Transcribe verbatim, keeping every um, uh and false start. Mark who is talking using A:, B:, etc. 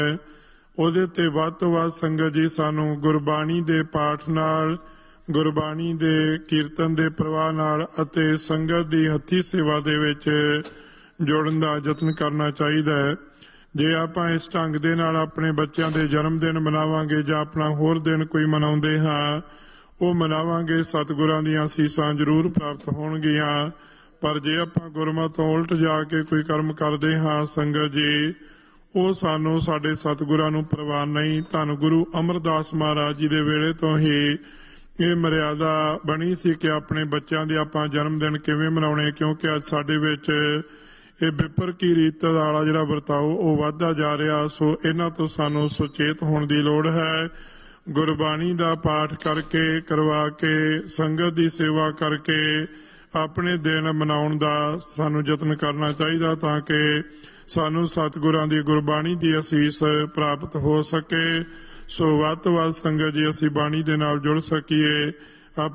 A: ਉਹਦੇ ਤੇ ਵੱਧ ਤੋਂ ਵੱਧ ਸੰਗਤ ਜੀ ਸਾਨੂੰ ਗੁਰਬਾਣੀ ਦੇ ਪਾਠ ਨਾਲ, ਗੁਰਬਾਣੀ ਦੇ ਕੀਰਤਨ ਦੇ ਪ੍ਰਵਾਹ ਨਾਲ ਅਤੇ ਸੰਗਤ ਦੀ ਹੱਥੀ ਸੇਵਾ ਦੇ ਵਿੱਚ ਜੋੜਨ ਦਾ ਯਤਨ ਕਰਨਾ ਚਾਹੀਦਾ ਹੈ। ਜੇ ਆਪਾਂ ਇਸ ਢੰਗ ਦੇ ਨਾਲ ਆਪਣੇ ਬੱਚਿਆਂ ਦੇ ਜਨਮ ਦਿਨ ਮਨਾਵਾਂਗੇ ਜਾਂ ਆਪਣਾ ਹੋਰ ਦਿਨ ਕੋਈ ਮਨਾਉਂਦੇ ਹਾਂ, ਉਹ ਮਨਾਵਾਂਗੇ, ਸਤਿਗੁਰਾਂ ਦੀਆਂ ਅਸੀਸਾਂ ਜ਼ਰੂਰ ਪ੍ਰਾਪਤ ਹੋਣਗੀਆਂ। ਪਰ ਜੇ ਆਪਾਂ ਗੁਰਮਤਿ ਤੋਂ ਉਲਟ ਜਾ ਕੇ ਕੋਈ ਕਰਮ ਕਰਦੇ ਹਾਂ ਸੰਗਤ ਜੀ, ਉਹ ਸਾਨੂੰ ਸਾਡੇ ਸਤਿਗੁਰਾਂ ਨੂੰ ਪ੍ਰਵਾਨ ਨਹੀਂ। ਧੰਨ ਗੁਰੂ ਅਮਰਦਾਸ ਮਹਾਰਾਜ ਜੀ ਦੇ ਵੇਲੇ ਤੋਂ ਹੀ ਇਹ ਮਰਿਆਦਾ ਬਣੀ ਸੀ ਕਿ ਆਪਣੇ ਬੱਚਿਆਂ ਦੇ ਆਪਾਂ ਜਨਮ ਦਿਨ ਕਿਵੇਂ ਮਨਾਉਣੇ, ਕਿਉਂਕਿ ਅੱਜ ਸਾਡੇ ਵਿੱਚ ਇਹ ਵਿਪਰ ਕੀ ਰੀਤ ਵਾਲਾ ਜਿਹੜਾ ਵਰਤਾਓ ਉਹ ਵੱਧਦਾ ਜਾ ਰਿਹਾ। ਸੋ ਇਹਨਾਂ ਤੋਂ ਸਾਨੂੰ ਸੁਚੇਤ ਹੋਣ ਦੀ ਲੋੜ ਹੈ। ਗੁਰਬਾਣੀ ਦਾ ਪਾਠ ਕਰਕੇ, ਕਰਵਾ ਕੇ, ਸੰਗਤ ਦੀ ਸੇਵਾ ਕਰਕੇ ਆਪਣੇ ਦਿਨ ਮਨਾਉਣ ਦਾ ਸਾਨੂੰ ਯਤਨ ਕਰਨਾ ਚਾਹੀਦਾ, ਤਾਂ ਕਿ ਸਾਨੂੰ ਸਤਿਗੁਰਾਂ ਦੀ ਗੁਰਬਾਣੀ ਦੀ ਅਸੀਸ ਪ੍ਰਾਪਤ ਹੋ ਸਕੇ। ਸੋ ਵੱਧ ਤੋਂ ਵੱਧ ਸੰਗਤ ਜੀ ਅਸੀਂ ਬਾਣੀ ਦੇ ਨਾਲ ਜੁੜ ਸਕੀਏ।